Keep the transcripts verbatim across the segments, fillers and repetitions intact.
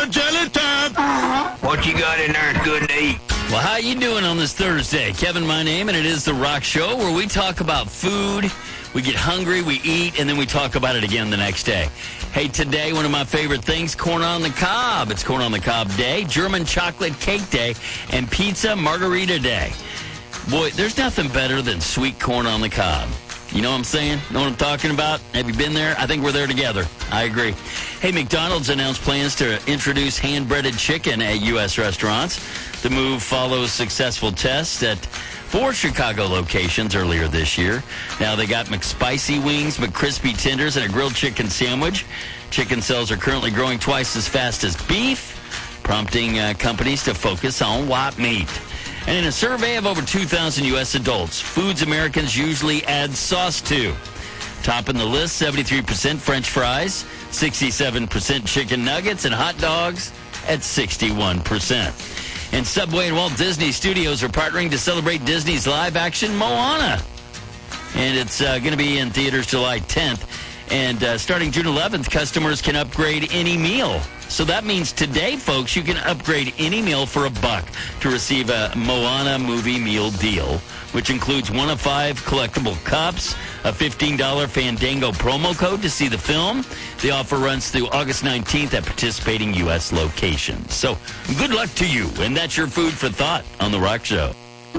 jelly time. What you got in there is good to eat. Well, how you doing on this Thursday? Kevin, my name, and it is The Rock Show, where we talk about food, we get hungry, we eat, and then we talk about it again the next day. Hey, today, one of my favorite things, corn on the cob. It's corn on the cob day, German chocolate cake day, and pizza margarita day. Boy, there's nothing better than sweet corn on the cob. You know what I'm saying? Know what I'm talking about? Have you been there? I think we're there together. I agree. Hey, McDonald's announced plans to introduce hand-breaded chicken at U S restaurants. The move follows successful tests at four Chicago locations earlier this year. Now they got McSpicy wings, McCrispy tenders, and a grilled chicken sandwich. Chicken sales are currently growing twice as fast as beef, prompting uh, companies to focus on white meat. And in a survey of over two thousand U S adults, foods Americans usually add sauce to. Topping the list, seventy-three percent French fries, sixty-seven percent chicken nuggets, and hot dogs at sixty-one percent. And Subway and Walt Disney Studios are partnering to celebrate Disney's live-action Moana. And it's uh, going to be in theaters July tenth. And uh, starting June eleventh, customers can upgrade any meal. So that means today, folks, you can upgrade any meal for a buck to receive a Moana movie meal deal, which includes one of five collectible cups, a fifteen dollars Fandango promo code to see the film. The offer runs through August nineteenth at participating U S locations. So good luck to you, and that's your food for thought on The Rock Show.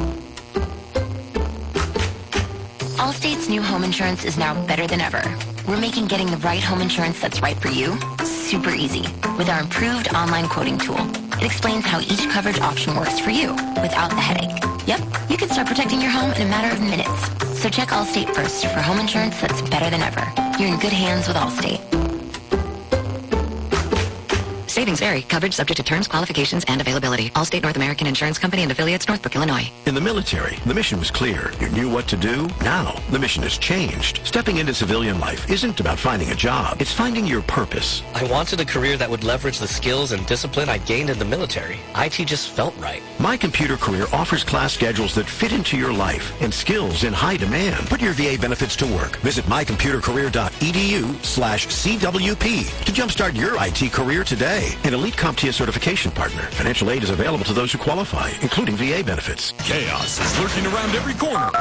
Allstate's new home insurance is now better than ever. We're making getting the right home insurance that's right for you super easy with our improved online quoting tool. It explains how each coverage option works for you without the headache. Yep, you can start protecting your home in a matter of minutes. So check Allstate first for home insurance that's better than ever. You're in good hands with Allstate. Savings vary. Coverage subject to terms, qualifications, and availability. Allstate North American Insurance Company and affiliates, Northbrook, Illinois. In the military, the mission was clear. You knew what to do. Now, the mission has changed. Stepping into civilian life isn't about finding a job. It's finding your purpose. I wanted a career that would leverage the skills and discipline I gained in the military. I T just felt right. My Computer Career offers class schedules that fit into your life and skills in high demand. Put your V A benefits to work. Visit mycomputercareer.edu slash CWP to jumpstart your I T career today. An Elite CompTIA certification partner. Financial aid is available to those who qualify, including V A benefits. Chaos is lurking around every corner.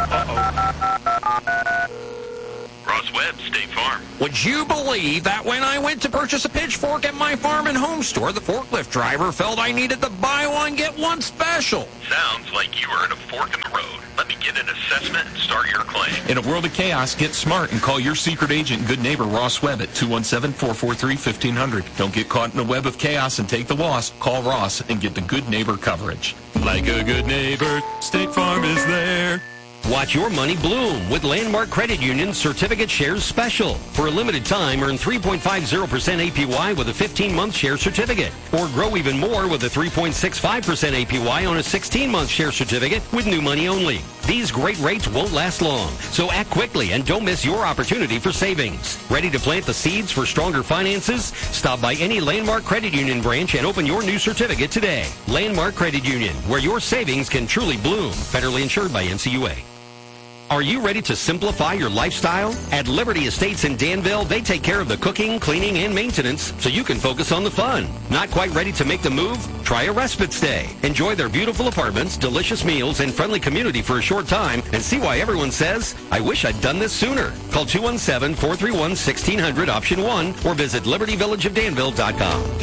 Uh-oh. Ross Webb, State Farm. Would you believe that when I went to purchase a pitchfork at my farm and home store, the forklift driver felt I needed the buy one, get one special? Sounds like you are at a fork in the road. Let me get an assessment and start your claim. In a world of chaos, get smart and call your secret agent, good neighbor Ross Webb at two one seven, four four three, one five zero zero. Don't get caught in a web of chaos and take the loss. Call Ross and get the good neighbor coverage. Like a good neighbor, State Farm is there. Watch your money bloom with Landmark Credit Union Certificate Shares Special. For a limited time, earn three point five zero percent A P Y with a fifteen-month share certificate. Or grow even more with a three point six five percent A P Y on a sixteen-month share certificate with new money only. These great rates won't last long, so act quickly and don't miss your opportunity for savings. Ready to plant the seeds for stronger finances? Stop by any Landmark Credit Union branch and open your new certificate today. Landmark Credit Union, where your savings can truly bloom. Federally insured by N C U A. Are you ready to simplify your lifestyle? At Liberty Estates in Danville, they take care of the cooking, cleaning, and maintenance so you can focus on the fun. Not quite ready to make the move? Try a respite stay. Enjoy their beautiful apartments, delicious meals, and friendly community for a short time and see why everyone says, I wish I'd done this sooner. Call two one seven, four three one, one six zero zero option one or visit liberty village of danville dot com.